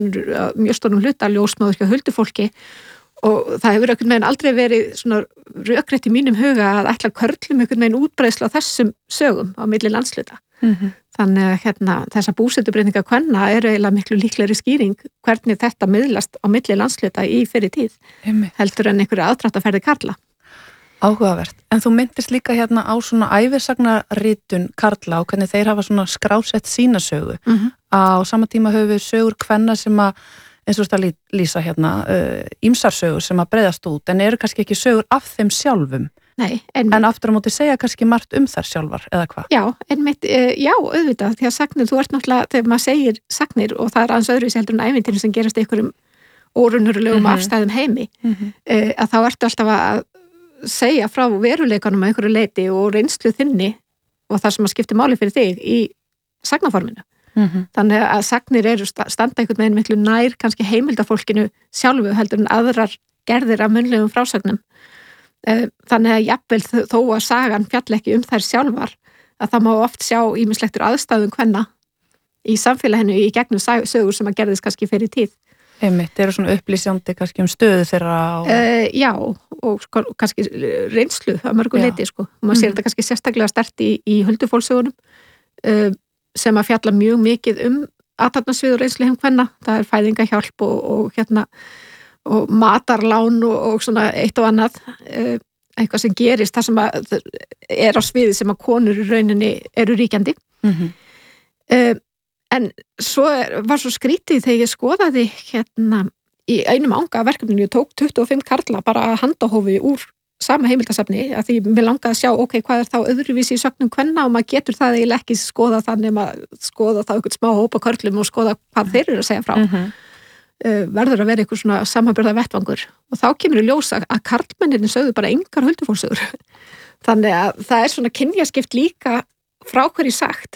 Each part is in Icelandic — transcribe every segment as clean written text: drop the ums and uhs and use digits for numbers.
mjög stórum hluta ljósmóður hjá huldufólki og það hefur einhvern veginn aldrei verið svona rökrétt í mínum huga að ætla körlum einhvern veginn útbreiðslu á þessum sögum á milli landsluta. Þannig að þessa búsetubreytinga kvenna eru eiginlega miklu líklegri skýring hvernig þetta miðlast á milli landsluta í fyrri tíð heldur en einhverju aðdráttarferði karla. Áhugavert. En þú myndist líka hérna á svona ævisagnarritun karla og hvernig þeir hafa svona skrásett sína sögu. Á sama tíma höfum við sögur kvenna sem að, eins og þetta lýsa hérna, ýmsar sögur sem að breiðast út, en eru kannski ekki sögur af þeim sjálfum. Nei, en aftur á móti segja kannski margt þær sjálfar, eða hvað? Já, já, auðvitað, því að sagnir, þú ert náttúrulega, þegar maður segir sagnir og það aðeins öðruvísi heldur en ævintýrin sem gerast einhverjum óraunverulegum afstæðum heimi, að þá ertu alltaf að segja frá veruleikanum að einhverju leiti og reynslu þinni og það sem að skipti máli fyrir þig í sagnaforminu. Þannig að sagnir eru standa einhvern veginn miklu nær kannski heimildafólkinu sjálfu heldur en aðrar gerðir af munnlegum frásögnum. Þannig að jafnvel þó að sagan fjall ekki þær sjálfar að það má oft sjá ýmislegt aðstæðum kvenna í samfélaginu í gegnum sögur sem að gerðist kannski fyrir tíð. Einmitt, eru svona upplýsjandi kannski stöðu þeirra og... Já, og kannski reynslu að mörgu leiti, sko. Og maður sér þetta kannski sérstaklega sterkt í huldufólkssögunum sem að fjalla mjög mikið athafnasvið og reynslu kvenna. Það fæðingahjálp og matarlán og svona eitt og annað. Eitthvað sem gerist, það sem er á sviði sem að konur í rauninni eru ríkjandi. En svo var svo skrítið þegar ég skoðaði í einum anga verkefninu, ég tók 25 karla bara að handahófi úr sama heimildasafni, að því mér langaði að sjá, hvað er þá öðruvísi í sögnum kvenna og maður getur það eiginlega ekki skoða þannig að skoða þá einhvern smá hópa körlum og skoða hvað þeir eru að segja frá. Verður að vera einhver svona samanburða vettvangur og þá kemur í ljós að karlmenninni sögðu bara engar huldufólkssögur. Þannig að það er svona kynjaskipt líka frá hverju sagt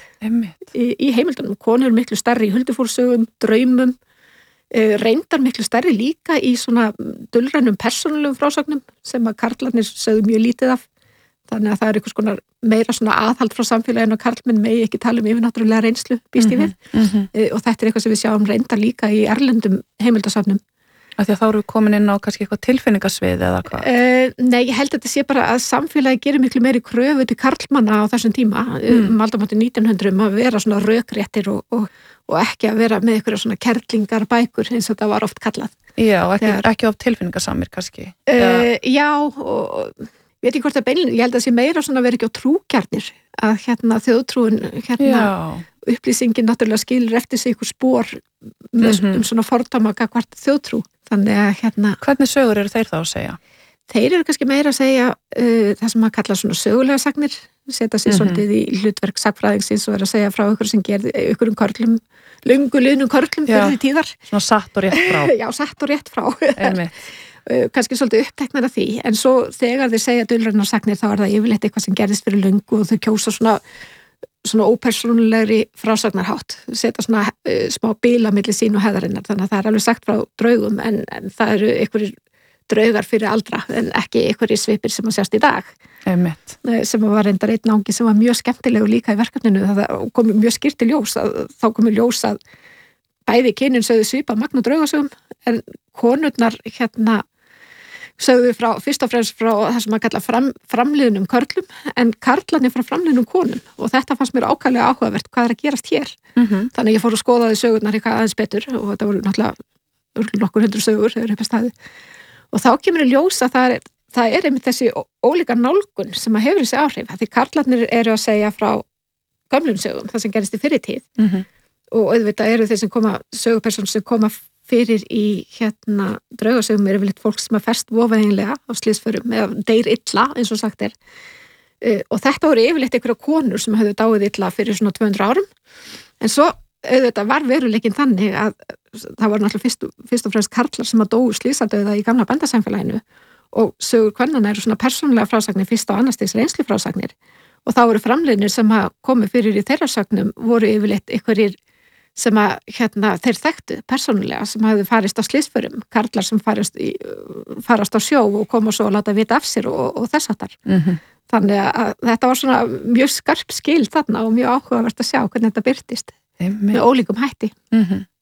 í heimildunum. Konur miklu stærri í huldufólkssögum, draumum, reyndar miklu stærri líka í svona dulrænum persónulegum frásögnum sem að karlarnir sögðu mjög lítið af. Þannig að það er einhvers konar meira svona aðhald frá samfélaginu og karlmenn megi ekki tala yfirnáttúrulega reynslu býst í við. Og þetta er eitthvað sem við sjáum reyndar líka í erlendum heimildasöfnum. Af því að þá eru komin inn á kannski eitthvað tilfinningasvið eða hvað? Nei, ég held að þetta sé bara að samfélagi gerir miklu meiri kröfu til karlmanna á þessum tíma, aldamóti 1900 að vera svona rökréttir og ekki að vera með einhverja svona kerlingar bækur eins og það var oft kallað. Já, ekki of tilfinningasamir kannski. Já, og ég veit ekki hvort það beinlega, ég held að sé meira svona vera ekki á trúkjarnir, að þjóðtrúin, upplýsingin náttúrulega skilur eftir sig ykkur spor svona fordóma gagnvart þjóðtrú. Þannig að Hvernig sögur eru þeir þá að segja? Þeir eru kannski meira að segja það sem maður kalla svona sögulega sagnir, setja sig svolítið í hlutverk sagfræðingsins og er að segja frá ykkur sem gerði ykkurum körlum, löngu liðnum körlum fyrir tíðar. Svona satt og rétt frá. Já, satt og rétt frá. Kannski svolítið uppteknar af því, en svo þegar þeir segja dulrænar sagnir þá er það yfirleitt eitthvað sem gerðist fyrir löngu og þau kjósa svona ópersónulegri frásagnarhátt, setja svona smá bila milli sín og hefðarinnar, þannig að það er alveg sagt frá draugum en það eru einhverjir draugar fyrir aldra en ekki einhverjir svipir sem að sjást í dag. Sem var reyndar einn náungi sem var mjög skemmtilegu líka í verkefninu, það kom mjög skýrt í ljós þá komur ljós að bæði kynin sögðu svipað magn og draugasögum en konurnar sögðu fyrst og fremst frá það sem að kalla framliðnum körlum en karlarnir frá framliðnum konum og þetta fannst mér ákaflega áhugavert hvað er að gerast hér. Þannig að ég fór að skoða því sögurnar eitthvað aðeins betur og þetta voru náttúrulega nokkur 100 sögur þegar upp að staði og þá kemur í ljós að það er einmitt þessi ólíka nálgun sem að hefur þessi áhrif því karlarnir eru að segja frá gömlum sögum, það sem gerist í fyrri tíð og auðvitað eru þeir sem koma sögupersónur sem koma fyrir í draugasögum eru yfirleitt fólk sem er ferst vofaðinlega á slysförum eða deyr illa eins og sagt er og þetta voru yfirleitt einhverja konur sem höfðu dáið illa fyrir svona 200 árum en svo auðvitað var veruleikinn þannig að það var náttúrulega fyrst og fremst karlar sem að dóu slysadauða í gamla bændasamfélaginu og sögur kvennanna eru svona persónulega frásagnir fyrst og annars stigs reynslu frásagnir og þá voru framliðnir sem að komu fyrir í þeirra sögnum voru yfirleitt einhverjir sem að þeir þekktu persónulega sem hafði farist á slysförum, karlar sem farast á sjó og koma svo að láta vita af sér og þess aftar. Þannig að þetta var svona mjög skarp skil þarna og mjög áhugavert að sjá hvernig þetta birtist með ólíkum hætti.